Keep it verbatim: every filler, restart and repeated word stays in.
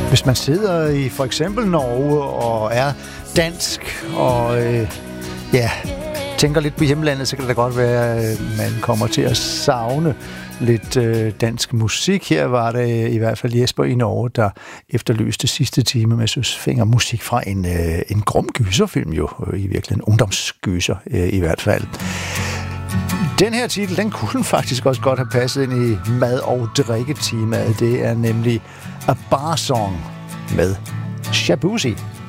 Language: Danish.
Hvis man sidder i for eksempel Norge og er dansk og øh, ja, tænker lidt på hjemlandet, så kan det da godt være, at man kommer til at savne lidt øh, dansk musik. Her var det i hvert fald Jesper i Norge, der efterlyste sidste time med Søsfinger musik fra en, øh, en grum gyserfilm, jo i virkeligheden en ungdomsgyser øh, i hvert fald. Den her titel, den kunne faktisk også godt have passet ind i mad- og drikketemaet. Det er nemlig A Bar Song med Shaboozey.